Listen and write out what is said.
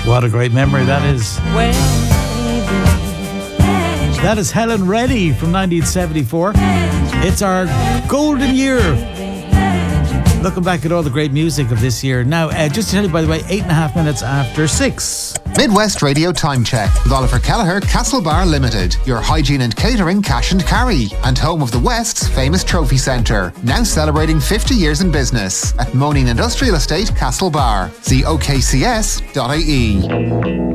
What a great memory that is. That is Helen Reddy from 1974. It's our golden year. Looking back at all the great music of this year. Now, just to tell you, by the way, 8.5 minutes after 6. Midwest Radio Time Check with Oliver Kelleher, Castlebar Limited, your hygiene and catering cash and carry, and home of the West's famous trophy centre, now celebrating 50 years in business at Moaning Industrial Estate, Castlebar. See okcs.ie.